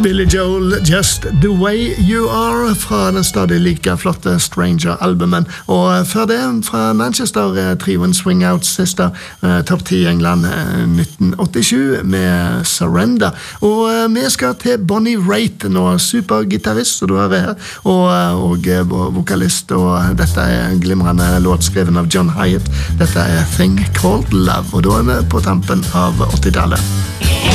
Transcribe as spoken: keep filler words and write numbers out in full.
Billy Joel, Just The Way You Are, fra den stadig like flotte Stranger-albumen. Og før det, fra Manchester-trioen Swing Out Sister, topp ti i England nitten åttisju med Surrender. Og vi skal til Bonnie Raitt, nå supergitarrist, som du har her, og, og vokalist, og dette er en glimrende låt skrevet av John Hyatt. Dette er Thing Called Love, og da er vi på tampen av åttitallet.